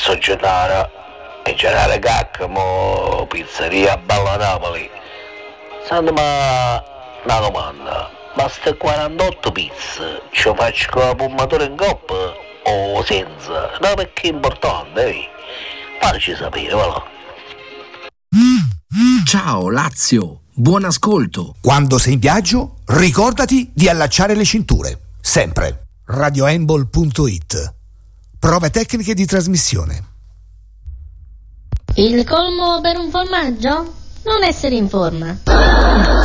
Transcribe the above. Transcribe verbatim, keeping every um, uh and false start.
sto Gennaro, in generale cacca, mo pizzeria Bella Napoli. Senti, ma una domanda, ma ste quarantotto pizze ci faccio con la pommatura in coppa o senza? No, perché è importante, eh? Fateci sapere, va là. Ciao Lazio, buon ascolto. Quando sei in viaggio, ricordati di allacciare le cinture. Sempre. radioembol punto it. Prove tecniche di trasmissione. Il colmo per un formaggio? Non essere in forma.